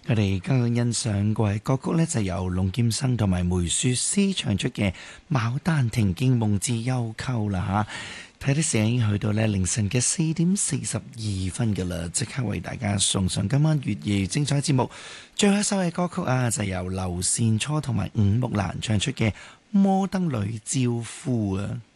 佢哋剛剛欣賞過嘅歌曲呢，就由龍劍笙同埋梅雪詩唱出嘅《牡丹亭驚夢之幽媾》啦嚇。睇啲時間已經去到呢凌晨嘅4:42噶啦，即刻為大家送上今晚粵語精彩節目。最後一首嘅歌曲啊，就由劉善初同埋伍木蘭唱出嘅《摩登女招夫》啊。